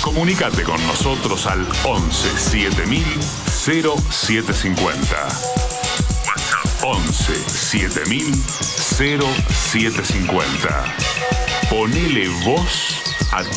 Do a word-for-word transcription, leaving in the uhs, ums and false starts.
Comunicate con nosotros al once siete mil cero siete cincuenta. WhatsApp once siete mil cero siete cincuenta. Ponele voz a